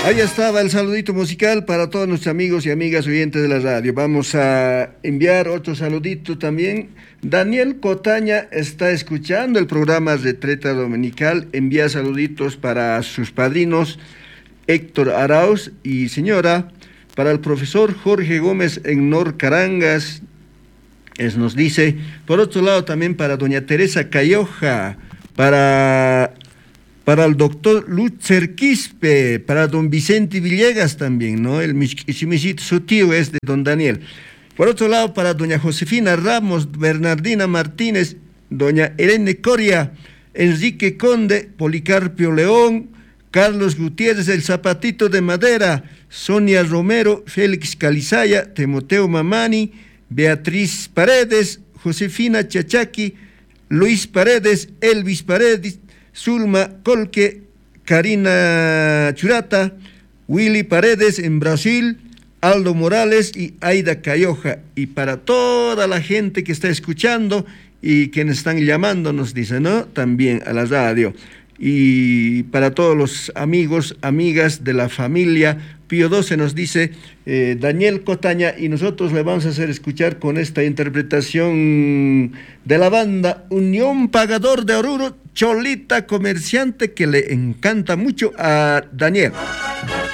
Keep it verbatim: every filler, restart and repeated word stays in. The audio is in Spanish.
Ahí estaba el saludito musical para todos nuestros amigos y amigas oyentes de la radio. Vamos a enviar otro saludito también. Daniel Cotaña está escuchando el programa Retreta Dominical. Envía saluditos para sus padrinos Héctor Arauz y señora, para el profesor Jorge Gómez en Norcarangas, es, nos dice. Por otro lado también para doña Teresa Cayoja, para... para el doctor Lutzer Quispe, para don Vicente Villegas también, ¿no? El michito, su tío es de don Daniel. Por otro lado, para doña Josefina Ramos, Bernardina Martínez, doña Irene Coria, Enrique Conde, Policarpio León, Carlos Gutiérrez, el Zapatito de Madera, Sonia Romero, Félix Calizaya, Timoteo Mamani, Beatriz Paredes, Josefina Chachaki, Luis Paredes, Elvis Paredes, Zulma Colque, Karina Churata, Willy Paredes en Brasil, Aldo Morales y Aida Cayoja. Y para toda la gente que está escuchando y quienes están llamando, nos dice, ¿no? También a la radio. Y para todos los amigos, amigas de la familia Pío doce, nos dice eh, Daniel Cotaña, y nosotros le vamos a hacer escuchar con esta interpretación de la banda Unión Pagador de Oruro, Cholita Comerciante, que le encanta mucho a Daniel.